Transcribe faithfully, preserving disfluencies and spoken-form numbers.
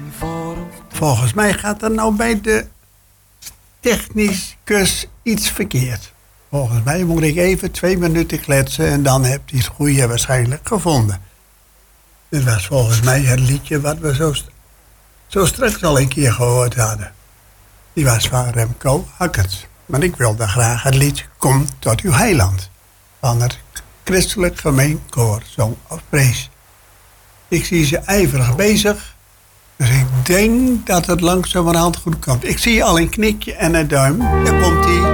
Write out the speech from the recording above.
Volgens mij gaat er nou bij de technicus iets verkeerd. Volgens mij moet ik even twee minuten kletsen en dan heb je het goede waarschijnlijk gevonden. Dit was volgens mij het liedje wat we zo, zo straks al een keer gehoord hadden. Die was van Remco Hackert. Maar ik wilde graag het liedje Kom tot uw heiland van het Christelijk Gemeenkoor Zong of Prees. Ik zie ze ijverig bezig. Dus ik denk dat het langzamerhand goed komt. Ik zie al een knikje en een duim. Daar komt hij.